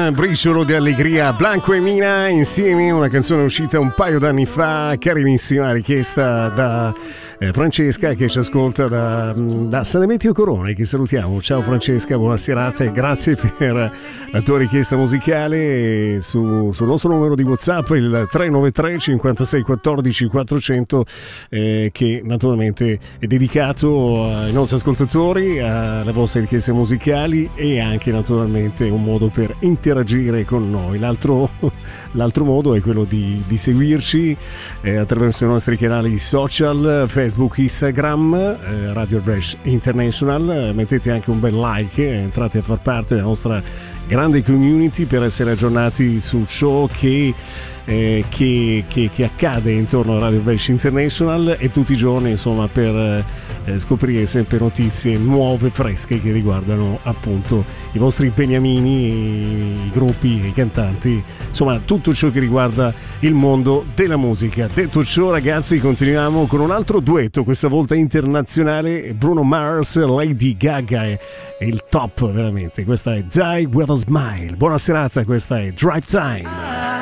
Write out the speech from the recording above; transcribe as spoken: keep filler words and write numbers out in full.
un briciolo di allegria. Blanco e Mina insieme, una canzone uscita un paio d'anni fa, carinissima, richiesta da eh, Francesca che ci ascolta da, da San Demetrio Corone, che salutiamo. Ciao Francesca, buona serata e grazie per la tua richiesta musicale su, sul nostro numero di WhatsApp, il tre nove tre cinquantasei quattordici quattrocento, eh, che naturalmente è dedicato ai nostri ascoltatori, alle vostre richieste musicali e anche naturalmente un modo per interagire con noi. L'altro, l'altro modo è quello di, di seguirci eh, attraverso i nostri canali social, Facebook, Instagram, eh, Radio Fresh International. Mettete anche un bel like, eh, entrate a far parte della nostra grande community per essere aggiornati su ciò che Eh, che, che, che accade intorno a Radio Fresh International e tutti i giorni, insomma, per eh, scoprire sempre notizie nuove, fresche, che riguardano appunto i vostri beniamini, i gruppi, i cantanti, insomma tutto ciò che riguarda il mondo della musica. Detto ciò, ragazzi, continuiamo con un altro duetto, questa volta internazionale. Bruno Mars, Lady Gaga è, è il top veramente. Questa è Die With A Smile. Buona serata, questa è Drive Time.